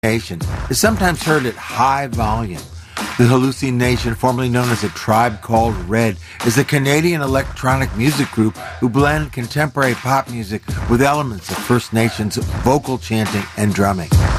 Nation is sometimes heard at high volume. The Hallucination, formerly known as A Tribe Called Red, is a Canadian electronic music group who blend contemporary pop music with elements of First Nations vocal chanting and drumming.